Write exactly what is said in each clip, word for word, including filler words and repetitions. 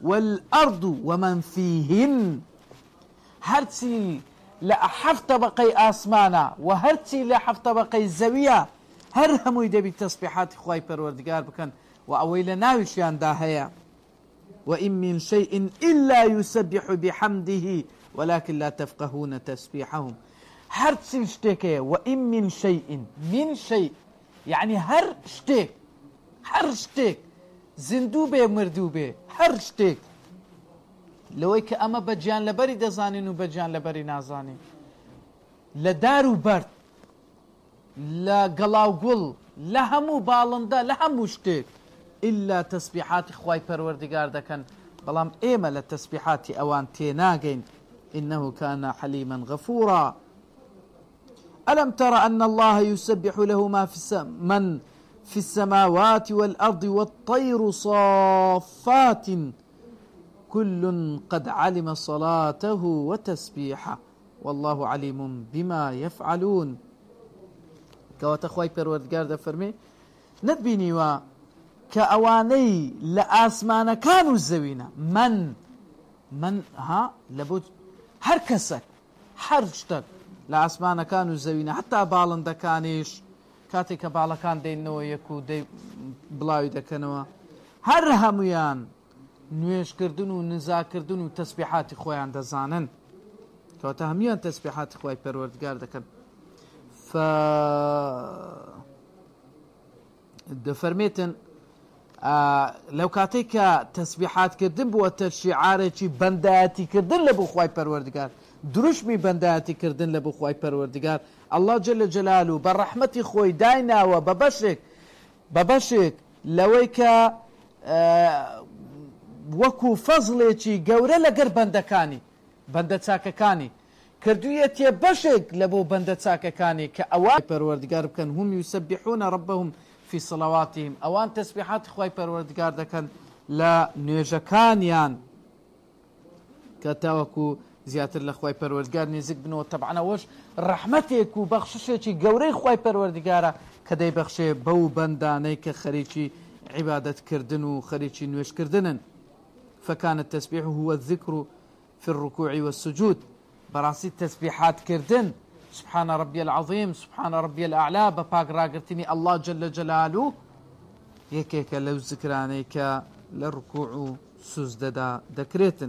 والأرض ومن فيهن هرتي لحفت بقي آسمانا وهرتي لحفت بقي الزوية هر همو يدبي تسبيحات خواي پروردگار بكن وأويل ناوشيان داهيا وإن من شيء إلا يسبح بحمده ولكن لا تفقهون تسبيحهم هر شتيك وإن من شيء من شيء يعني هر شتيك هر شتيك زندوبه مردوبه هر شتيك لويك أما بجان لبري دزانين وبجان لبري نازانين لدارو برد لا قلاو قل لهمو بالنده لهمو شتيك إلا تسبيحات خواي پروردگار دكن بلام إيما لتسبيحات أوان تيناغين إنه كان حليما غفورا ألم تر أن الله يسبح له ما في السم من في السماوات والأرض والطير صافات كل قد علم صلاته وتسبيحه والله عليم بما يفعلون كوات أخواي پروردگار ده فرمي ندبيني و كأواني لآسمان كانوا الزوينة من من ها لابد هر كسك هر شتك لآسمان كانوا الزوينة حتى بالن دكانيش كاتي كبالا كان دينو يكو دي بلاوي دكنوا هر هميان نويش كردن و نزا كردن و تسبيحات خويان دزانن كواتا هميان تسبيحات خوي پروردگار دكن ف دفرميتن آه لو كاتيك تسبيحات كردن بو تشعاري بنداتي كردن لبو خوي پروردگار دروش مي بنداتي كردن لبو خوي پروردگار الله جل جلاله بالرحمة خوي داينا وببشك ببشك لويك آه وكو فضلێکی گەورە لەگەر بەندەکانی بەندە چاکەکانی کردوویەتێ بەشێک لە بۆ بەندە چاکەکانی کە ئەوان پەروەردگار بکەن هم يسبحون ربهم في صلواتهم ئەوان تەسبیحات خوای پەروەردگار دەکەن لە نوێژەکانیان کە تاوەکو زیاتر لە خوای پەروەردگار نزیک بنەوە تەبعەن ئەوەش ڕەحمەتێک و بەخششێکی گەورەی خوای پەروەردگارە کە دەیبەخشێ بەو بەندانەی کە خەریکی عیبادەتکردن و خەریکی نوێژکردنن فكان التسبيح هو الذكر في الركوع والسجود براسي التسبيحات كردن سبحان ربي العظيم سبحان ربي الأعلى بباق راقرتني الله جل جلاله يكيك لو ذكرانيك للركوع سجددا دكريتن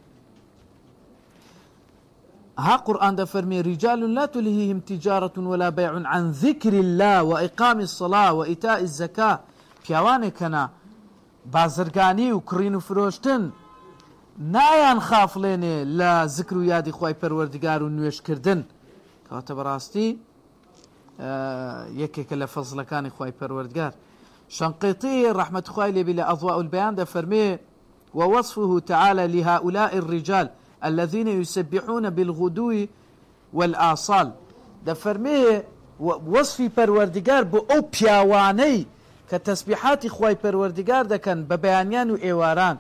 ها قرآن دا فرمي رجال لا تلهيهم تجارة ولا بيع عن ذكر الله وإقام الصلاة وإيتاء الزكاة بيوانكنا بازرگانی و کڕین و فرۆشتن نایان خافڵێنێ لە ذکر و یادی خوای پەروەردگار و نوێژکردن کەواتە بەڕاستی یەکێکە لە فەزڵەکانی خوای پەروەردگار شەنقیطی ڕەحمەت خوای لێبی لە ئەضواء البیان دەفەرمێ ووصفه تعالى لهؤلاء الرجال الذين يسبحون بالغدو والآصال دەفەرمێ وصفی پەروەردگار بۆ ئەو پیاوانەی کە تەسبیحاتی خوای پەروەردگار دەکەن بە بەیانیان و ئێواران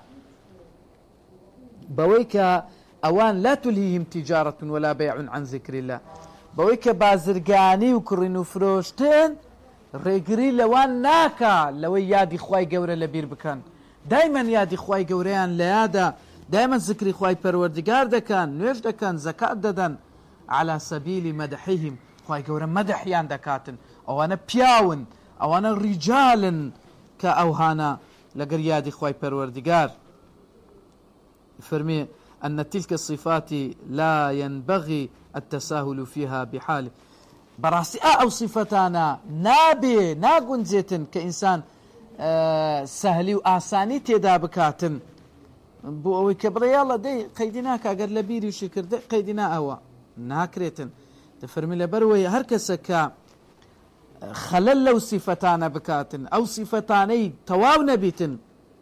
بەوەی کە ئەوان لا تلهیهم تجارة ولا بيع عن ذكر الله بەوەی کە بازرگانی و کڕین و فرۆشتن ڕێگری لەوان ناکا لەوەی یادی خوای گەورە لەبیر بکەن دایمەن یادی خوای گەورەیان لە یادە دایمەن ذکری خوای پەروەردگار دەکەن نوێژ دەکەن زەکات دەدەن على سبيل مدحهم خوای گەورە مەدحیان دەکاتن ئەوانە پیاون ئەوانە ڕیجالن کە ئەوهانە لەگەر یادی خوای پەروەردگار فەرمێ أن تلك الصفات لا ينبغي التساهل فيها بحال براسي أو صفتانا نابي ناقون زيتن كإنسان آه سهلي وآساني تيدا بكاتن بو أوي كبري الله دي قيدناك أقر لبيري وشكر دي قيدنا أوا ناكريتن تفرمي لبروي هركسك خلل لو صفتانا بكاتن أو صفتاني تواو نبيتن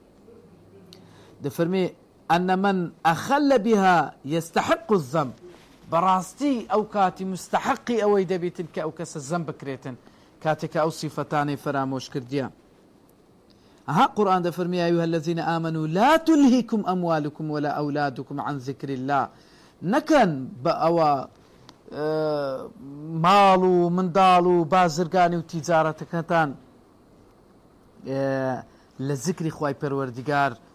دفرمي أن من أخل بها يستحق الذنب براستي أو كاتي مستحقي أو يدبيتن كأو كس الذنب كريتن كاتك أو صفتاني فراموش كرديا ها قرآن دفرمي يا أيها الذين آمنوا لا تلهكم أموالكم ولا أولادكم عن ذكر الله نكن بأوا آه مالو مندالو بازرگاني وتجارتكتان آه لذكر خواي پروردگار